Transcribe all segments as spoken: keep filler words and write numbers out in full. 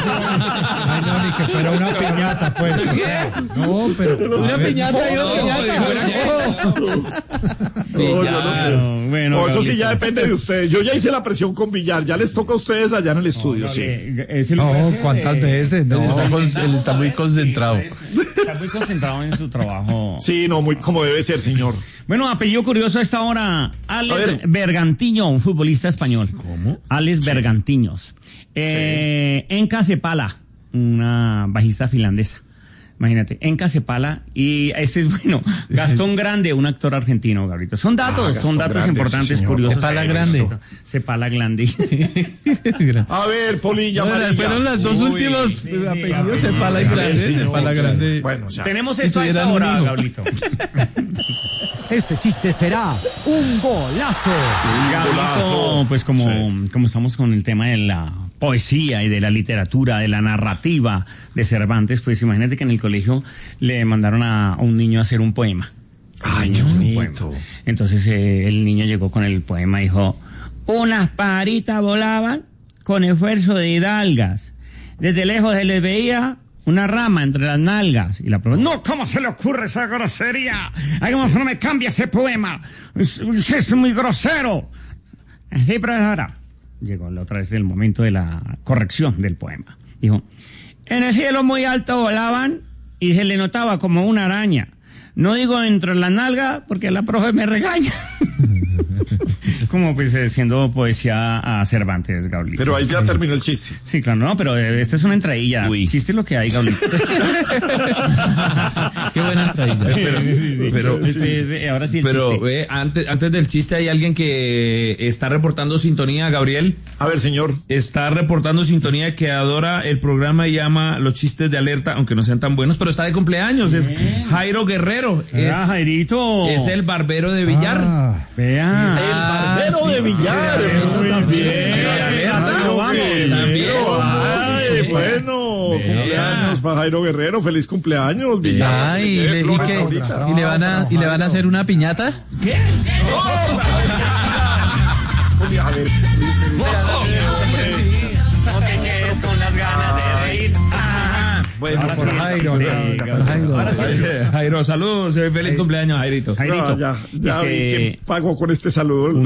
Ay, no, ni que fuera una piñata, pues. O sea, no, pero... Una piñata y una piñata. No, yo no sé. Bueno, No, eso sí Gabrielito. ya depende de ustedes. Yo ya hice la presión con Villar, ya les toca a ustedes allá en el estudio, No, sí. eh, ese lo No, puede hacer, ¿cuántas eh, veces? No. Él está, con- él está muy concentrado. Está muy concentrado en su trabajo. Sí, no, muy como debe ser, señor. Bueno, apellido curioso a esta hora, A Alex ver. Bergantiño, un futbolista español. ¿Cómo? Alex Bergantiños. Eh, Enka Cepala, una bajista finlandesa. Imagínate, Enka Cepala, y este es bueno, Gastón Grande, un actor argentino, Gabrielito. Son datos, Ah, son Gastón datos Grande, importantes, sí, señor. curiosos. Cepala Eh, Grande. Cepala Grande. A ver, Polilla Bueno, amarilla. fueron las dos Uy, últimos sí, apellidos sí, Cepala y A ver, Grande. señor, Cepala sí. Grande. Bueno, ya. Tenemos Si esto a esta tuvieran un hora, hijo. Gabrielito. Este chiste será un golazo. Gabrielito, pues como, Sí. como estamos con el tema de la poesía y de la literatura, de la narrativa de Cervantes, pues imagínate que en el colegio le mandaron a, a un niño a hacer un poema. Ay, qué bonito. Entonces eh, el niño llegó con el poema y dijo, unas pajaritas volaban con esfuerzo de hidalgas. Desde lejos se les veía una rama entre las nalgas. Y la pregunta, no, ¿cómo se le ocurre esa grosería? Ay, ¿cómo no me cambia ese poema? Es, es muy grosero. Sí, profesora. Llegó la otra vez el momento de la corrección del poema. Dijo, en el cielo muy alto volaban y se le notaba como una araña. No digo entre la nalga porque la profe me regaña. Como pues eh, siendo poesía a Cervantes, Gaulito. Pero ahí ya terminó el chiste. Sí, claro, no, pero eh, esta es una entradilla. Uy. Chiste lo que hay, Gaulito. Qué buena entradilla. Pero, pero- este es, eh, ahora sí el Pero chiste. eh, antes, antes del chiste hay alguien que está reportando sintonía, Gabriel. A ver, señor. Está reportando sintonía que adora el programa y llama los chistes de alerta, aunque no sean tan buenos, pero está de cumpleaños. Es Jairo Guerrero. Es, Ah, Jairito. es el barbero de Villar. Ah, Vea. El barbero sí. de Villar. Muy también. bien. Jairo Lo vamos, Guerrero. también. Ay, bueno. Cumpleaños para Jairo Guerrero. Feliz cumpleaños, Villar. Ah, y le, y Flores que- ahorita. y le van a y le van a hacer una piñata. Oye, a ver. No te quedes con las ganas de reír. Ajá. Bueno, Ahora por sí, Jairo, sí, no, Gabriel. Jairo. Ahora sí, sí. Jairo, saludos, eh, feliz cumpleaños, Jairito. Jairito. Ya, ya, es ya vi que quién pagó con este saludo.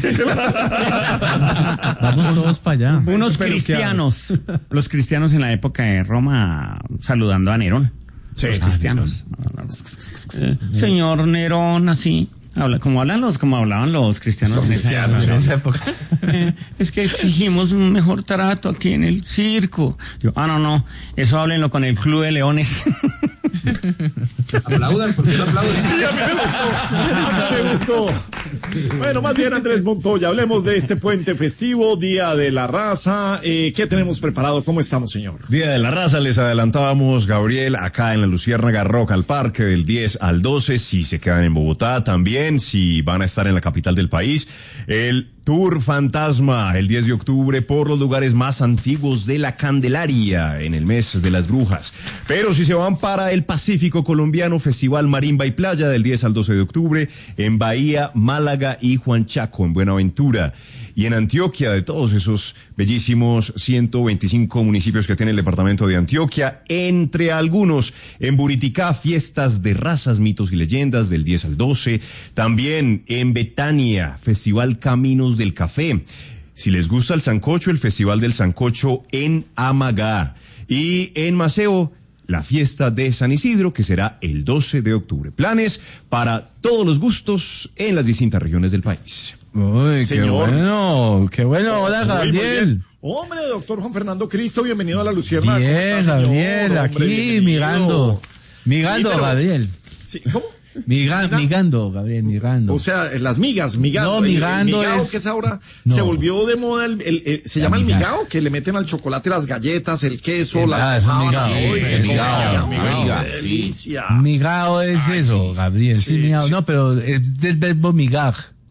Vamos todos para allá. unos Pero cristianos, los cristianos en la época de Roma saludando a Nerón. Sí. Los cristianos. Eh, señor Nerón, así. Habla, como hablan los, como hablaban los cristianos en esa época. En esa época. Eh, es que exigimos un mejor trato aquí en el circo. Yo, ah, no, no, eso háblenlo con el Club de Leones. Aplaudan, ¿por qué no aplauden? Sí, a mí me gustó. A mí me gustó. Bueno, más bien, Andrés Montoya, hablemos de este puente festivo, Día de la Raza. Eh, ¿Qué tenemos preparado? ¿Cómo estamos, señor? Día de la Raza, les adelantábamos, Gabriel, acá en la Luciérnaga Rock al Parque del diez al doce, si se quedan en Bogotá también, si van a estar en la capital del país. El Tour Fantasma, el diez de octubre, por los lugares más antiguos de la Candelaria, en el mes de las brujas. Pero si se van para el Pacífico colombiano, Festival Marimba y Playa, del diez al doce de octubre, en Bahía, Málaga y Juanchaco, en Buenaventura. Y en Antioquia, de todos esos bellísimos ciento veinticinco municipios que tiene el departamento de Antioquia, entre algunos, en Buriticá, fiestas de razas, mitos y leyendas, del diez al doce. También en Betania, Festival Caminos del Café. Si les gusta el sancocho, el Festival del Sancocho en Amagá. Y en Maceo, la fiesta de San Isidro, que será el doce de octubre. Planes para todos los gustos en las distintas regiones del país. Uy, Señor. qué bueno, qué bueno. Hola, Muy, muy Gabriel. bien. Hombre, doctor Juan Fernando Cristo, bienvenido a la Luciérnaga. ¿Cómo Bien, está, señor? Gabriel, Hombre, aquí bienvenido. migando. Migando, Sí, pero- Gabriel. Sí, ¿cómo? Miga- Miga- migando, Gabriel, migando. O sea, las migas, migando. No, El- el migando migao es- que es ahora, No. se volvió de moda, el, el- el- se La llama el miga. migao, que le meten al chocolate las galletas, el queso, El- la ah, es un almojábana. migao, Uy, es sí, el sí, migao, migao, miga, qué sí. delicia. Migao es eso, Gabriel. Sí, Sí, migao. sí. No, pero es del verbo migar.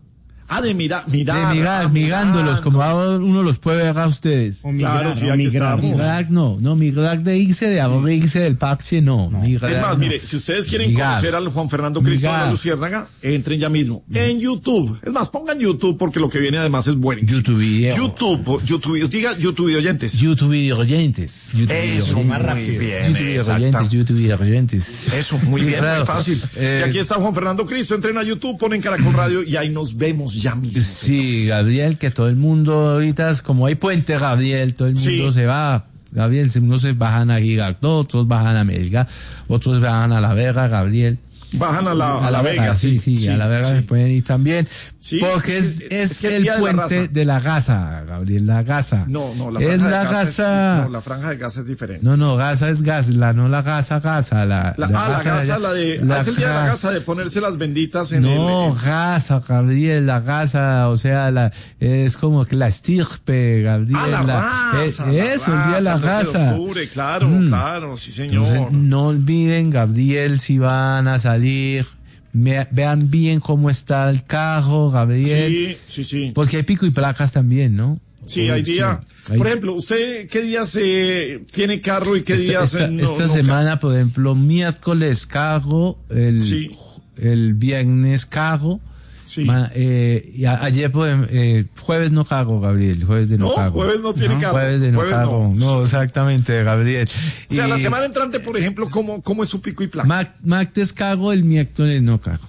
Ah, de mirar, mirar. De mirar, ah, mirándolos, como ahora uno los puede ver a ustedes. O migrar, Claro, sí, o aquí migrar. estamos. Migrar no, no, migrar de irse, de abrirse del parche, no. Migrar, Es más, no. mire, si ustedes quieren Migar. conocer al Juan Fernando Cristo de la Migar. Luciérnaga, entren ya mismo en YouTube. Es más, pongan YouTube porque lo que viene además es buenísimo. YouTube video. YouTube, YouTube, diga YouTube oyentes. YouTube video oyentes. YouTube Eso, video más oyentes. rápido. Bien, YouTube video exacta. oyentes, YouTube video oyentes. Eso, muy Sí, bien, claro. muy fácil. Eh, y aquí está Juan Fernando Cristo, entren a YouTube, ponen Caracol Radio y ahí nos vemos ya mismo. Sí, Gabriel, que todo el mundo ahorita es como hay puente, Gabriel, todo el mundo Sí. se va. Gabriel, unos se bajan a Girardot, otros bajan a Melga, otros bajan a La Vega, Gabriel. Bajan a la, a la Vega, sí, sí, a La Vega sí. se pueden ir también. Sí, porque es es, que- es es que el el día de la puente raza. de la Gaza, Gabriel, la Gaza. No, no, la es franja la de Gaza. Gaza. Es, no, la franja de Gaza es diferente. No, no, Gaza es gas, la no la Gaza, Gaza, la, La, ah, la Gaza, allá. la de. La ah, es el día de la Gaza. Gaza de ponerse las benditas en No, el. Gaza, Gabriel, la Gaza, o sea, la, es como que la estirpe, Gabriel. Ah, la raza. es- la eso, el día de la raza, el doce de Gaza. octubre, claro, Mm. claro, sí, señor. Entonces, no olviden, Gabriel, si van a salir, me- vean bien cómo está el carro, Gabriel. Sí, sí, sí. Porque hay pico y placas también, ¿no? Sí, hay día. Sí, hay- Por ejemplo, ¿usted qué días eh, tiene carro y qué Esta, días esta- eh, no- esta no semana, por ejemplo, miércoles carro, el, Sí. el viernes carro. Sí. Ma- eh, y a- ayer, por ejemplo, eh, jueves no cago, Gabriel, jueves de no, No, cago. jueves no tiene cargo. Jueves de no Jueves cago. no. No. exactamente, Gabriel. O sea, Y la semana entrante, por ejemplo, ¿cómo, cómo es su pico y placa? ma- martes cago, el miércoles no cago.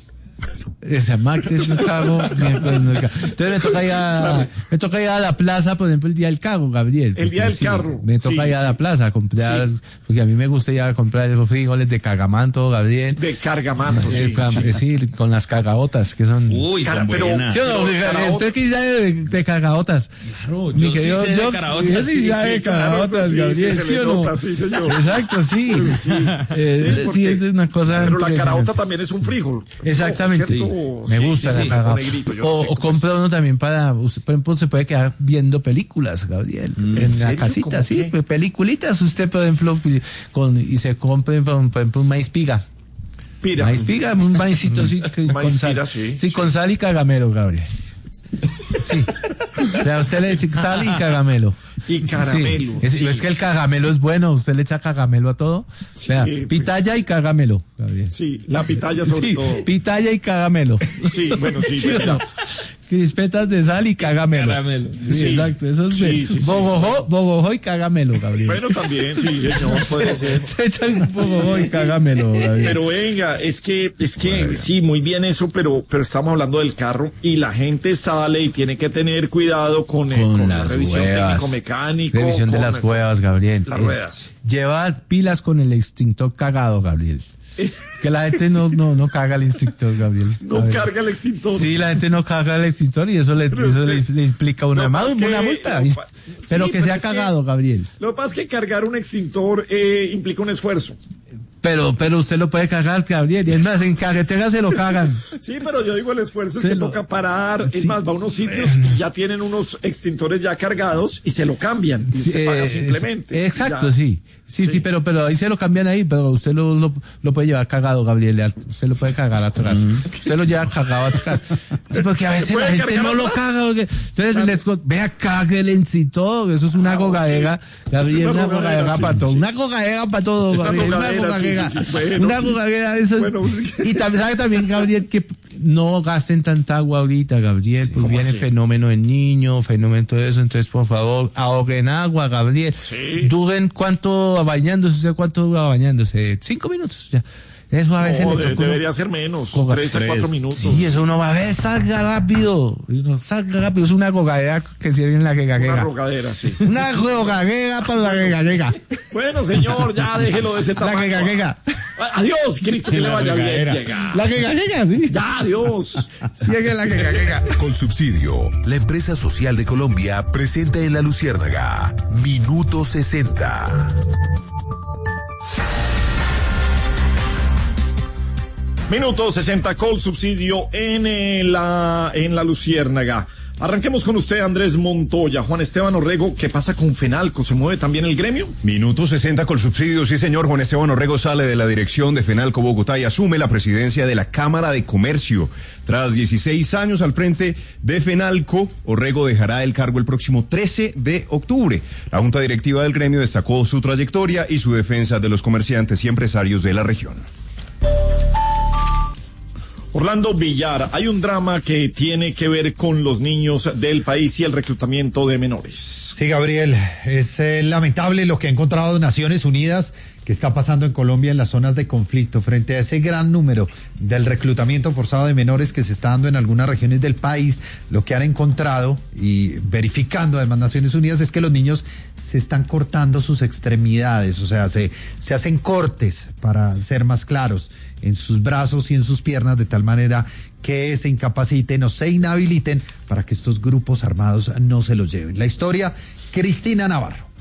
Esa, martes no cago, miércoles no cago. Entonces me toca ir a, me toca ir a la plaza, por ejemplo, el día del carro, Gabriel. El día Porque del sí, carro. Me toca Sí, ir a la sí. plaza a comprar, Sí. porque a mí me gusta ir a comprar esos frijoles de cagamanto, Gabriel. De cargamanto, Eh, sí. pa- sí. eh, sí, con las cagaotas, que son... Uy, Cara, son pero- buenas. ¿Sí o no? Pero caraota- Usted que sabe de, de cagaotas. Claro, Mi yo sí querido sé de Jox, caraotas, yo sí sí, sabe sí, de claro, cagaotas, sí, sí, Gabriel, se ¿sí le o no? nota, sí, señor. Exacto, sí. Eh, sí, porque- es una cosa Pero la impresionante. caraota también es un frijol. Exactamente. ¿Cierto? Me Sí, gusta sí, la sí, cagaota. con negrito, yo O, sé o cómo es. compra uno también para, usted, por ejemplo, se puede quedar viendo películas, Gabriel, en la serio? casita, ¿Cómo sí, qué? pues, peliculitas, usted, por ejemplo, con, y se compre, por por ejemplo, un maíz piga. Pira. Maíz piga, un maízito así, que con Maíz sal. pira, sí, Sí, sí. con sal y cagamelo, Gabriel. Sí. O sea, usted le echa sal y cagamelo. Y caramelo. Sí. Es, sí. es que el cagamelo es bueno, usted le echa cagamelo a todo. Sí, O sea, pues. pitaya y cagamelo, Gabriel. Sí, la pitaya sobre Sí, todo. pitaya y cagamelo. Sí, bueno, sí, ¿Sí o verdad. no? Crispetas de sal y cagamelo. Caramelo. Sí, Sí. exacto. Eso es Sí, de sí, sí. bogojó, bogojó y cagamelo, Gabriel. Bueno, también, sí, señor, puede ser. Se echan un bogojó y cagamelo, Gabriel. Pero venga, es que, es que, sí, muy bien eso, pero, pero estamos hablando del carro y la gente sale y tiene que tener cuidado con, eh, Con con la las revisión huevas. técnico-mecánico. Revisión de con las cuevas, Gabriel. Las Eh, ruedas. Lleva pilas con el extintor cagado, Gabriel. Que la gente no, no, no caga el extintor, Gabriel. No A ver. carga el extintor. Sí, la gente no caga el extintor y eso le, Pero eso usted- le, le implica una, Lo ma- que pasa es una que- multa. lo pa- Pero sí, que pero sea es que- cagado, Gabriel. Lo que pasa es que cargar un extintor eh, implica un esfuerzo. Pero, pero usted lo puede cagar, Gabriel. Y es más, en carretera se lo cagan. Sí, pero yo digo el esfuerzo es Se que lo- toca parar. Es Sí. más, va a unos sitios y ya tienen unos extintores ya cargados y se lo cambian. Y usted Sí, paga eh, simplemente. Exacto, Ya. sí. Sí, sí, Sí. pero, pero ahí se lo cambian ahí, pero usted lo, lo, lo puede llevar cagado, Gabriel. Usted lo puede cagar atrás. Usted lo lleva cagado atrás. Sí, porque a veces puede la gente cargar no lo atrás? caga. Porque, entonces, les, co- vea, cáguelense y todo. Eso es una Ah, gogadera. ok. Gabriel, Es una una gogadera, gogadera sí, para todo. sí. Una gogadera para todo, Una Gabriel. Una gogadera, gogadera. sí, sí, sí. Bueno, Una sí. gogadera, eso es- Bueno, sí. Y también, sabe también, Gabriel, que no gasten tanta agua ahorita, Gabriel, pues ¿cómo viene así? fenómeno en niño, fenómeno todo eso, entonces por favor, ahorren agua, Gabriel. Sí. Duren cuánto bañándose, ¿usted cuánto dura bañándose? Cinco minutos, ya. Eso a veces No, le de- toca. debería ser menos. Coga- Tres a cuatro minutos. Sí, eso uno va a ver, salga rápido, salga rápido, es una gogadera que sirve en la que Una gaguega. rogadera, sí. Una gogadera para la que gaguega. Bueno, señor, ya déjelo de ese La tamaño. que gaguega. Adiós, Cristo, que le vaya bien. Llega. La que gaguega, sí. Ya, adiós. Sí, es que la que gaguega. Con Subsidio, la empresa social de Colombia presenta en La Luciérnaga Minuto sesenta. Minuto sesenta, Col Subsidio en eh, la, en la Luciérnaga. Arranquemos con usted, Andrés Montoya. Juan Esteban Orrego, ¿qué pasa con Fenalco? ¿Se mueve también el gremio? Minuto sesenta con subsidios, sí señor. Juan Esteban Orrego sale de la dirección de Fenalco Bogotá y asume la presidencia de la Cámara de Comercio. Tras dieciséis años al frente de Fenalco, Orrego dejará el cargo el próximo trece de octubre. La Junta Directiva del gremio destacó su trayectoria y su defensa de los comerciantes y empresarios de la región. Orlando Villar, hay un drama que tiene que ver con los niños del país y el reclutamiento de menores. Sí, Gabriel, es eh, lamentable lo que ha encontrado Naciones Unidas que está pasando en Colombia en las zonas de conflicto frente a ese gran número del reclutamiento forzado de menores que se está dando en algunas regiones del país. Lo que han encontrado y verificando además Naciones Unidas es que los niños se están cortando sus extremidades, o sea, se, se hacen cortes, para ser más claros, en sus brazos y en sus piernas, de tal manera que se incapaciten o se inhabiliten para que estos grupos armados no se los lleven. La historia, Cristina Navarro.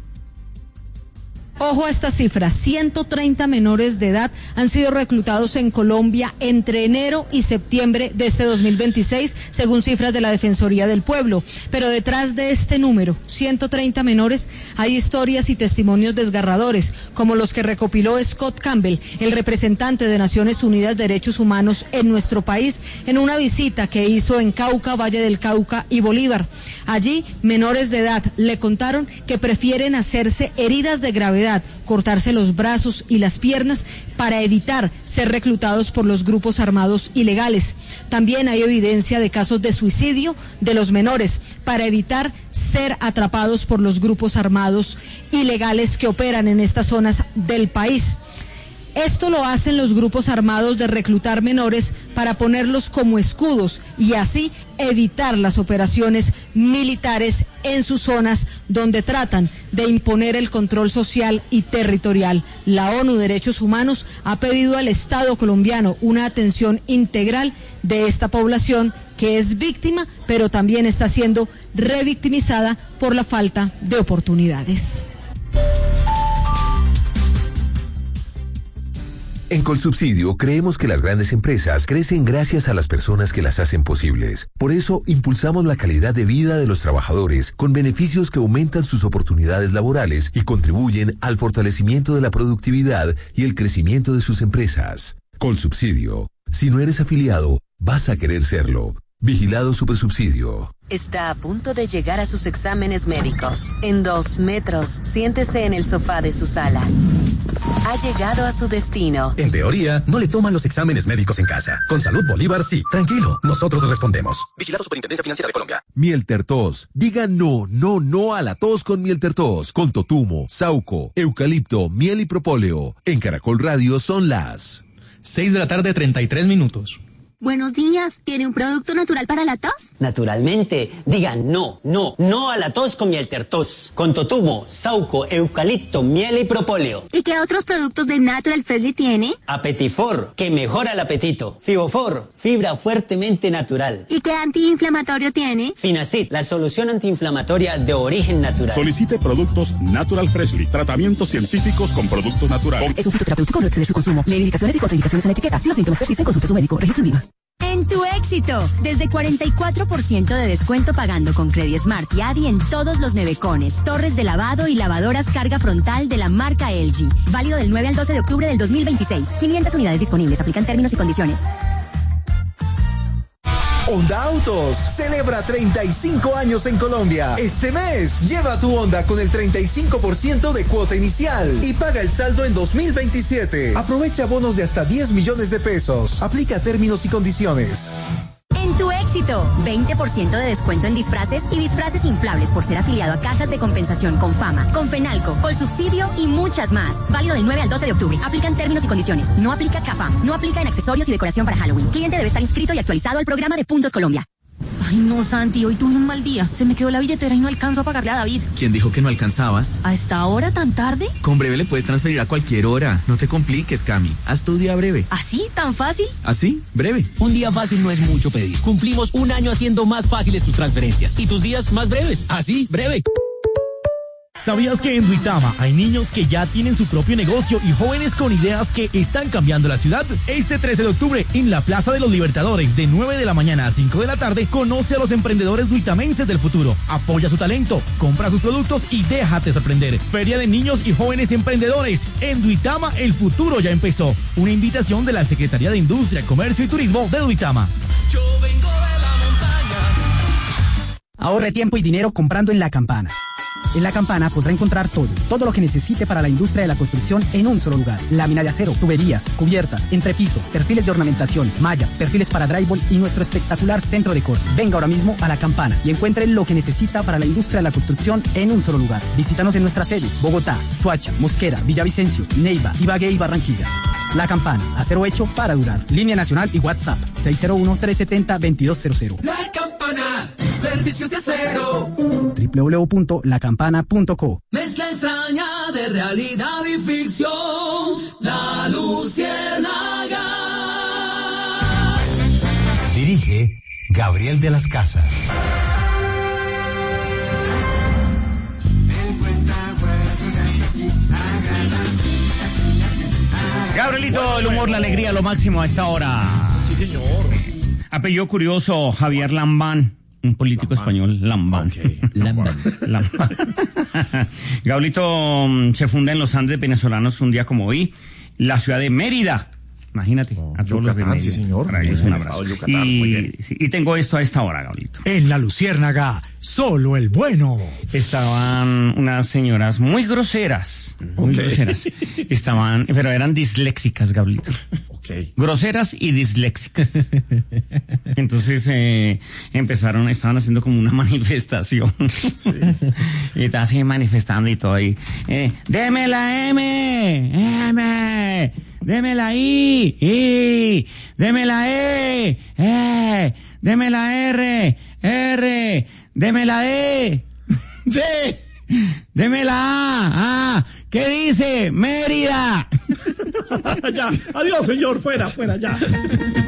Ojo a estas cifras, ciento treinta menores de edad han sido reclutados en Colombia entre enero y septiembre de este dos mil veintiséis, según cifras de la Defensoría del Pueblo. Pero detrás de este número, ciento treinta menores, hay historias y testimonios desgarradores, como los que recopiló Scott Campbell, el representante de Naciones Unidas de Derechos Humanos en nuestro país, en una visita que hizo en Cauca, Valle del Cauca y Bolívar. Allí, menores de edad le contaron que prefieren hacerse heridas de gravedad, cortarse los brazos y las piernas para evitar ser reclutados por los grupos armados ilegales. También hay evidencia de casos de suicidio de los menores para evitar ser atrapados por los grupos armados ilegales que operan en estas zonas del país. Esto lo hacen los grupos armados de reclutar menores para ponerlos como escudos y así evitar las operaciones militares en sus zonas donde tratan de imponer el control social y territorial. La ONU Derechos Humanos ha pedido al Estado colombiano una atención integral de esta población que es víctima, pero también está siendo revictimizada por la falta de oportunidades. En Colsubsidio creemos que las grandes empresas crecen gracias a las personas que las hacen posibles. Por eso impulsamos la calidad de vida de los trabajadores con beneficios que aumentan sus oportunidades laborales y contribuyen al fortalecimiento de la productividad y el crecimiento de sus empresas. Colsubsidio. Si no eres afiliado, vas a querer serlo. Vigilado Supersubsidio. Está a punto de llegar a sus exámenes médicos. En dos metros, siéntese en el sofá de su sala. Ha llegado a su destino. En teoría, no le toman los exámenes médicos en casa. Con Salud Bolívar, sí. Tranquilo, nosotros respondemos. Vigilado Superintendencia Financiera de Colombia. Mieltertos. Diga no, no, no a la tos con Mieltertos. Con totumo, sauco, eucalipto, miel y propóleo. En Caracol Radio son las seis de la tarde, treinta y tres minutos. Buenos días, ¿tiene un producto natural para la tos? Naturalmente, digan no, no, no a la tos con Mieltertos, con totumo, sauco, eucalipto, miel y propóleo. ¿Y qué otros productos de Natural Freshly tiene? Apetifor, que mejora el apetito. Fibofor, fibra fuertemente natural. ¿Y qué antiinflamatorio tiene? Finacid, la solución antiinflamatoria de origen natural. Solicite productos Natural Freshly, tratamientos científicos con productos naturales. Es un fitoterapéutico, no exceder su consumo. Lee indicaciones y contraindicaciones en la etiqueta. Si los síntomas persisten, consulte a su médico. Registro en Viva. En tu éxito, desde cuarenta y cuatro por ciento de descuento pagando con CrediSmart y Adi en todos los nevecones, torres de lavado y lavadoras carga frontal de la marca L G. Válido del nueve al doce de octubre del dos mil veintiséis. quinientas unidades disponibles. Aplican términos y condiciones. Honda Autos celebra treinta y cinco años en Colombia. Este mes, lleva tu Honda con el treinta y cinco por ciento de cuota inicial y paga el saldo en dos mil veintisiete. Aprovecha bonos de hasta diez millones de pesos. Aplica términos y condiciones. En tu éxito, veinte por ciento de descuento en disfraces y disfraces inflables por ser afiliado a cajas de compensación con Fama, con Fenalco, Colsubsidio y muchas más. Válido del nueve al doce de octubre. Aplican términos y condiciones. No aplica CAFAM. No aplica en accesorios y decoración para Halloween. Cliente debe estar inscrito y actualizado al programa de Puntos Colombia. Ay, no, Santi, hoy tuve un mal día. Se me quedó la billetera y no alcanzo a pagarle a David. ¿Quién dijo que no alcanzabas? ¿A esta hora tan tarde? Con Breve le puedes transferir a cualquier hora. No te compliques, Cami. Haz tu día breve. ¿Así? ¿Tan fácil? ¿Así? Breve. Un día fácil no es mucho pedir. Cumplimos un año haciendo más fáciles tus transferencias y tus días más breves. Así, breve. ¿Sabías que en Duitama hay niños que ya tienen su propio negocio y jóvenes con ideas que están cambiando la ciudad? Este trece de octubre, en la Plaza de los Libertadores, de nueve de la mañana a cinco de la tarde, conoce a los emprendedores duitamenses del futuro. Apoya su talento, compra sus productos y déjate sorprender. Feria de Niños y Jóvenes Emprendedores. En Duitama, el futuro ya empezó. Una invitación de la Secretaría de Industria, Comercio y Turismo de Duitama. Yo vengo de la montaña. Ahorre tiempo y dinero comprando en La Campana. En La Campana podrá encontrar todo, todo lo que necesite para la industria de la construcción en un solo lugar. Lámina de acero, tuberías, cubiertas, entrepiso, perfiles de ornamentación, mallas, perfiles para drywall y nuestro espectacular centro de corte. Venga ahora mismo a La Campana y encuentre lo que necesita para la industria de la construcción en un solo lugar. Visítanos en nuestras sedes: Bogotá, Soacha, Mosquera, Villavicencio, Neiva, Ibagué y Barranquilla. La Campana, acero hecho para durar. Línea nacional y WhatsApp seis cero uno, tres siete cero, dos dos cero cero. La Campana, servicios de acero. doble u doble u doble u punto la campana punto co. Mezcla extraña de realidad y ficción. La Luciérnaga. Dirige Gabriel de las Casas. Gabrielito, el humor, la alegría, lo máximo a esta hora. Sí, señor. Apellido curioso, Javier Lambán, un político Lambán. español, Lambán. Okay. Lambán. Lambán. Gabrielito se funda en los Andes venezolanos un día como hoy, la ciudad de Mérida. Imagínate, oh, a todos Yucatán, los de Mérida. Sí, señor. Para ellos un abrazo. Yucatán, y, muy bien. y tengo esto a esta hora, Gabrielito. En la Luciérnaga, solo el bueno. Estaban unas señoras muy groseras, muy okay. groseras. Estaban, pero eran disléxicas, Gabrielito. Okay. Groseras y disléxicas. Entonces eh, empezaron, estaban haciendo como una manifestación. Sí. Y estaban así manifestando y todo ahí. Eh, ¡Deme la M! ¡M! ¡Deme la I! ¡I! ¡Deme la E! ¡E! ¡Deme la R! ¡R! ¡Deme la D! ¡D! ¡Deme la A! ¡A! ¿Qué dice? ¡Mérida! Ya, adiós, señor, fuera, fuera, ya.